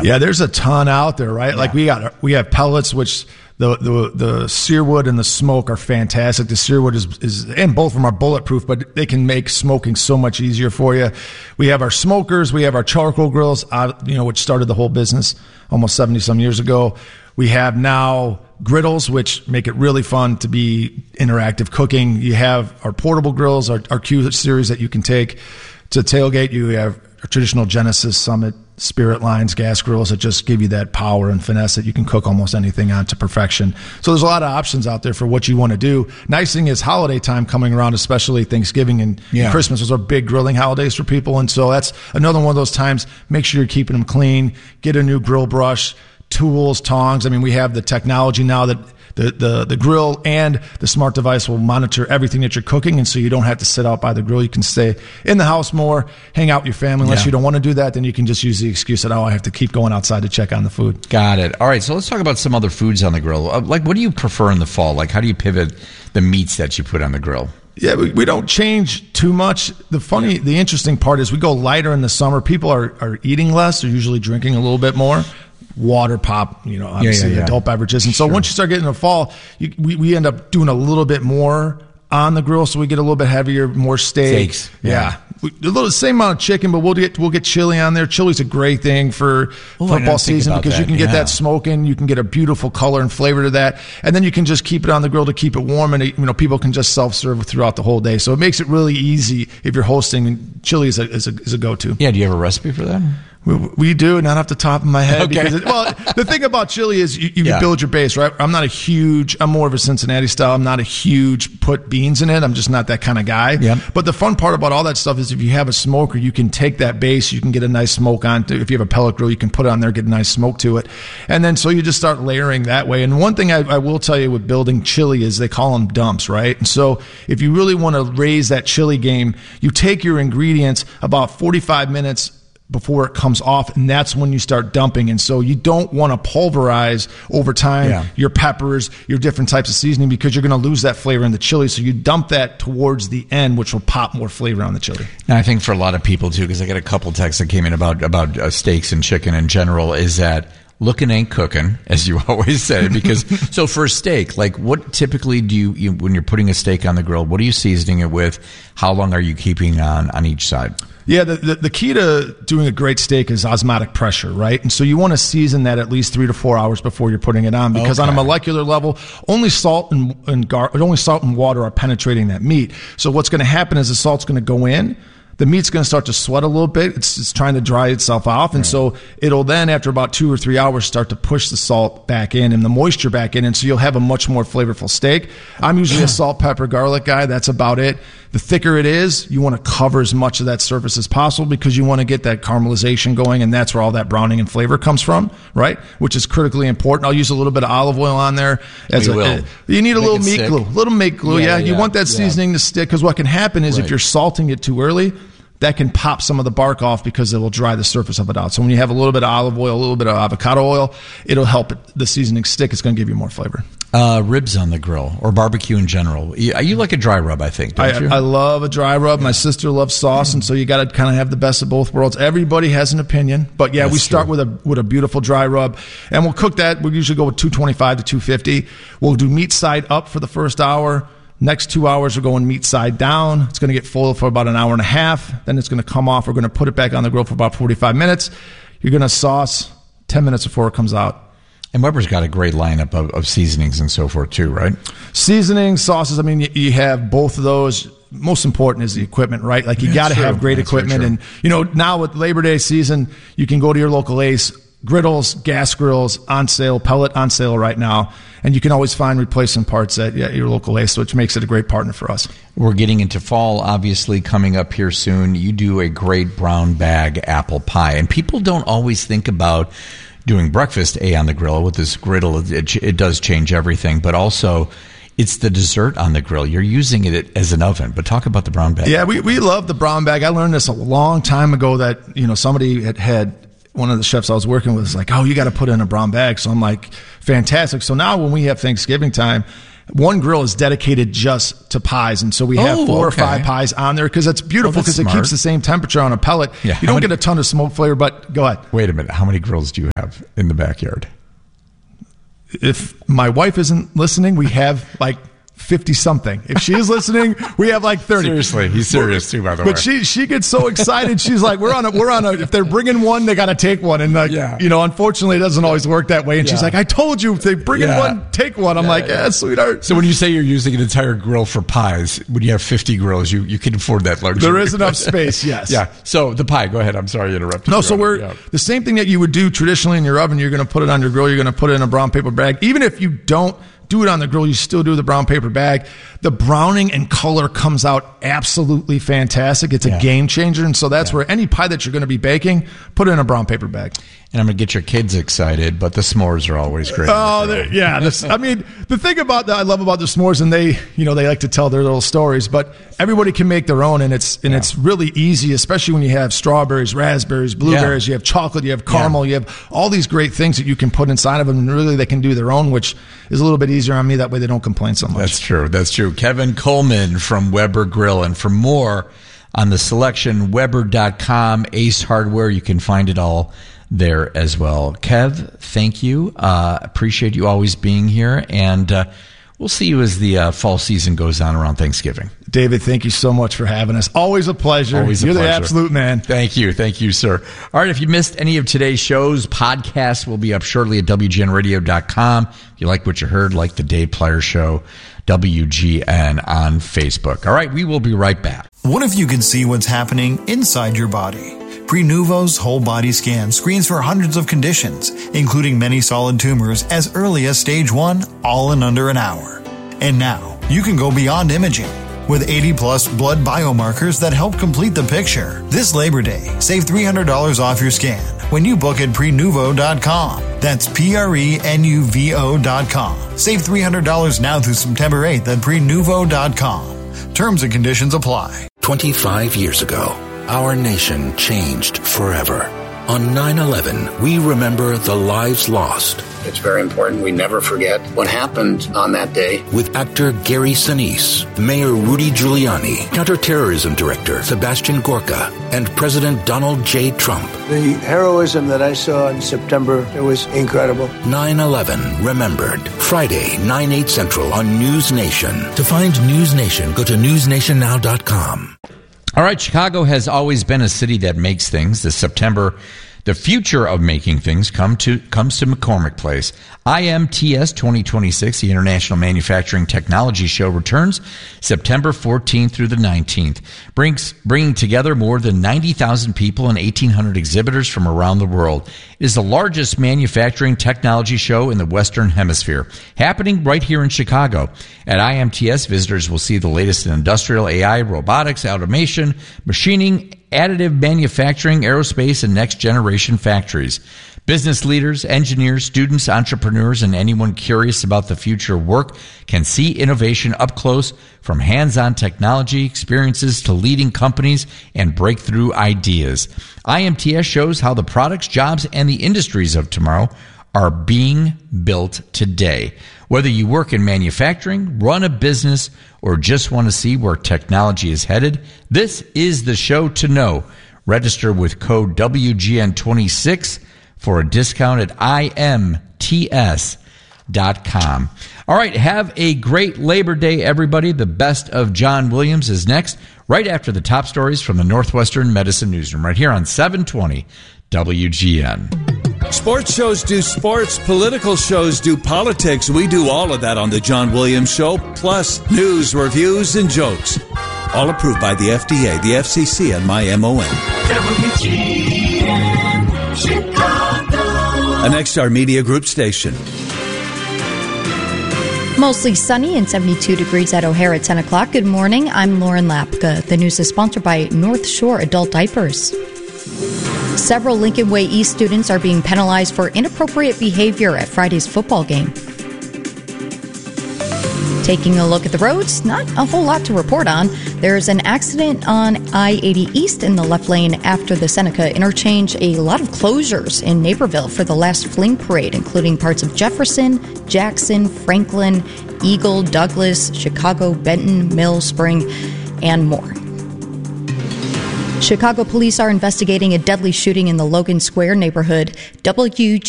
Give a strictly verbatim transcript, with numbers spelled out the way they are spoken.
Yeah, there's a ton out there, right? Yeah. Like we got we have pellets, which the the the searwood and the smoke are fantastic. The searwood is is and both of them are bulletproof, but they can make smoking so much easier for you. We have our smokers, we have our charcoal grills, uh, you know, which started the whole business almost seventy some years ago. We have now griddles, which make it really fun to be interactive cooking. You have our portable grills, our, our Q series that you can take to tailgate. You have our traditional Genesis, Summit, Spirit lines, gas grills that just give you that power and finesse that you can cook almost anything on to perfection. So there's a lot of options out there for what you want to do. Nice thing is holiday time coming around, especially Thanksgiving and yeah. Christmas. Those are big grilling holidays for people. And so that's another one of those times. Make sure you're keeping them clean. Get a new grill brush, tools, tongs. I mean, we have the technology now that the, the, the grill and the smart device will monitor everything that you're cooking, and so you don't have to sit out by the grill. You can stay in the house more, hang out with your family. Unless yeah. you don't want to do that, then you can just use the excuse that, oh, I have to keep going outside to check on the food. Got it. All right, so let's talk about some other foods on the grill. Like, what do you prefer in the fall? Like, how do you pivot the meats that you put on the grill? Yeah, we, we don't change too much. The funny, yeah. the interesting part is we go lighter in the summer. People are, are eating less. They're usually drinking a little bit more. Water, pop, you know, obviously yeah, yeah, yeah. adult beverages. And so sure. once you start getting to fall, you, we, we end up doing a little bit more on the grill, so we get a little bit heavier, more steak. Steaks. Yeah. yeah. We, a little same amount of chicken, but we'll get we'll get chili on there. Chili's a great thing for Ooh, football season because that. you can get yeah. that smoking, you can get a beautiful color and flavor to that, and then you can just keep it on the grill to keep it warm, and it, you know, people can just self-serve throughout the whole day. So it makes it really easy if you're hosting. Chili is a is a, is a go-to. Yeah, do you have a recipe for that? We, we do, not off the top of my head. Okay. Because it, well, the thing about chili is you, you yeah. build your base, right? I'm not a huge, I'm more of a Cincinnati style. I'm not a huge put beans in it. I'm just not that kind of guy. Yep. But the fun part about all that stuff is if you have a smoker, you can take that base, you can get a nice smoke on it. If you have a pellet grill, you can put it on there, get a nice smoke to it. And then so you just start layering that way. And one thing I, I will tell you with building chili is they call them dumps, right? And so if you really want to raise that chili game, you take your ingredients about forty-five minutes before it comes off, and that's when you start dumping. And so you don't want to pulverize over time yeah. your peppers, your different types of seasoning, because you're going to lose that flavor in the chili. So you dump that towards the end, which will pop more flavor on the chili. And I think for a lot of people too, because I got a couple texts that came in about about uh, steaks and chicken in general, is that looking ain't cooking, as you always said. Because so for a steak, like what typically do you, you when you're putting a steak on the grill, what are you seasoning it with? How long are you keeping on on each side? Yeah, the, the the key to doing a great steak is osmotic pressure, right? And so you want to season that at least three to four hours before you're putting it on, because okay. on a molecular level, only salt and, and gar- only salt and water are penetrating that meat. So what's going to happen is the salt's going to go in. The meat's going to start to sweat a little bit. It's, it's trying to dry itself off. And right. so it'll then, after about two or three hours, start to push the salt back in and the moisture back in. And so you'll have a much more flavorful steak. I'm usually a salt, pepper, garlic guy. That's about it. The thicker it is, you want to cover as much of that surface as possible because you want to get that caramelization going. And that's where all that browning and flavor comes from, right? Which is critically important. I'll use a little bit of olive oil on there. As we a, will. You need a Make little meat stick. glue. A little meat glue, yeah. Yeah, You yeah, want that yeah. seasoning to stick, because what can happen is right. if you're salting it too early, that can pop some of the bark off because it will dry the surface of it out. So when you have a little bit of olive oil, a little bit of avocado oil, it'll help it, the seasoning stick. It's going to give you more flavor. Uh, ribs on the grill or barbecue in general. You, you like a dry rub, I think, don't I, you? I love a dry rub. My sister loves sauce, mm-hmm. and so you got to kind of have the best of both worlds. Everybody has an opinion, but yeah, That's we start true. with a with a beautiful dry rub, and we'll cook that. We usually go with two twenty-five to two fifty. We'll do meat side up for the first hour. Next two hours, we're going meat side down. It's going to get full for about an hour and a half. Then it's going to come off. We're going to put it back on the grill for about forty-five minutes. You're going to sauce ten minutes before it comes out. And Weber's got a great lineup of, of seasonings and so forth too, right? Seasonings, sauces. I mean, you, you have both of those. Most important is the equipment, right? Like you got to have great That's equipment. And, you know, now with Labor Day season, you can go to your local Ace. Griddles, gas grills on sale, pellet on sale right now. And you can always find replacement parts at yeah, your local Ace, which makes it a great partner for us. We're getting into fall, obviously, coming up here soon. You do a great brown bag apple pie. And people don't always think about doing breakfast, A, on the grill. With this griddle, it, it does change everything. But also, it's the dessert on the grill. You're using it as an oven. But talk about the brown bag. Yeah, we, we love the brown bag. I learned this a long time ago that, you know, somebody had had one of the chefs I was working with was like, oh, you got to put it in a brown bag. So I'm like, fantastic. So now when we have Thanksgiving time, one grill is dedicated just to pies. And so we have Oh, four okay. or five pies on there because it's beautiful Oh, that's because it smart. keeps the same temperature on a pellet. Yeah, You how don't many- get a ton of smoke flavor, but go ahead. Wait a minute. How many grills do you have in the backyard? If my wife isn't listening, we have like fifty something. If she is listening, we have like thirty. Seriously, he's serious too, by the way. But she she gets so excited. She's like, we're on a we're on a. If they're bringing one, they got to take one. And like, Yeah. you know, unfortunately, it doesn't always work that way. And she's Yeah. like, I told you, if they bring in Yeah. one, take one. I'm like, yeah, sweetheart. So when you say you're using an entire grill for pies, when you have fifty grills, you, you can afford that luxury. There is enough space. Yes. Yeah. So the pie. Go ahead. I'm sorry, I interrupted. No, you so on we're it. Yeah. the same thing that you would do traditionally in your oven. You're going to put it on your grill. You're going to put it in a brown paper bag. Even if you don't do it on the grill, you still do the brown paper bag. The browning and color comes out absolutely fantastic. It's a Yeah. game changer. And so that's where any pie that you're going to be baking, put it in a brown paper bag. And I'm going to get your kids excited, but the s'mores are always great. Oh, they're- yeah. This, I mean, the thing about that I love about the s'mores, and they, you know, they like to tell their little stories, but everybody can make their own, and it's and Yeah. it's really easy, especially when you have strawberries, raspberries, blueberries, Yeah. you have chocolate, you have caramel, you have all these great things that you can put inside of them, and really they can do their own, which is a little bit easier on me. That way they don't complain so much. That's true. That's true. Kevin Coleman from Weber Grill. And for more on the selection, Weber dot com, Ace Hardware, you can find it all there as well. Kev, thank you. Uh, appreciate you always being here. And uh, we'll see you as the uh, fall season goes on around Thanksgiving. David, thank you so much for having us. Always a pleasure. Always a You're pleasure. the absolute man. Thank you. Thank you, sir. All right. If you missed any of today's shows, podcasts will be up shortly at W G N radio dot com. If you like what you heard, like the Dave Plyer Show, W G N on Facebook. All right. We will be right back. What if you could see what's happening inside your body? Prenuvo's whole body scan screens for hundreds of conditions, including many solid tumors as early as stage one, all in under an hour. And now, you can go beyond imaging. With eighty plus blood biomarkers that help complete the picture. This Labor Day, save three hundred dollars off your scan when you book at prenuvo dot com. That's P R E N U V O dot com. Save three hundred dollars now through September eighth at prenuvo dot com. Terms and conditions apply. twenty-five years ago, our nation changed forever. On nine eleven, we remember the lives lost. It's very important we never forget what happened on that day. With actor Gary Sinise, Mayor Rudy Giuliani, Counterterrorism Director Sebastian Gorka, and President Donald J. Trump. The heroism that I saw in September, it was incredible. nine eleven Remembered. Friday, nine, eight Central on News Nation. To find News Nation, go to news nation now dot com. All right, Chicago has always been a city that makes things. This September, the future of making things come to comes to McCormick Place. I M T S twenty twenty-six, the International Manufacturing Technology Show, returns September fourteenth through the nineteenth, brings, bringing together more than ninety thousand people and eighteen hundred exhibitors from around the world. It is the largest manufacturing technology show in the Western Hemisphere, happening right here in Chicago. At I M T S, visitors will see the latest in industrial A I, robotics, automation, machining, additive manufacturing, aerospace, and next-generation factories. Business leaders, engineers, students, entrepreneurs, and anyone curious about the future of work can see innovation up close, from hands-on technology experiences to leading companies and breakthrough ideas. I M T S shows how the products, jobs, and the industries of tomorrow are being built today. Whether you work in manufacturing, run a business, or just want to see where technology is headed, this is the show to know. Register with code W G N twenty-six for a discount at I M T S dot com. All right, have a great Labor Day, everybody. The best of John Williams is next, right after the top stories from the Northwestern Medicine Newsroom, right here on seven twenty W G N. Sports shows do sports, political shows do politics. We do all of that on the John Williams Show, plus news, reviews, and jokes. All approved by the F D A, the F C C, and my M O N. W G N Chicago. An X R Media Group station. Mostly sunny and seventy-two degrees at O'Hare at ten o'clock. Good morning. I'm Lauren Lapka. The news is sponsored by North Shore Adult Diapers. Several Lincoln Way East students are being penalized for inappropriate behavior at Friday's football game. Taking a look at the roads, not a whole lot to report on. There's an accident on I eighty East in the left lane after the Seneca interchange. A lot of closures in Naperville for the last Fling Parade, including parts of Jefferson, Jackson, Franklin, Eagle, Douglas, Chicago, Benton, Mill, Spring, and more. Chicago police are investigating a deadly shooting in the Logan Square neighborhood. W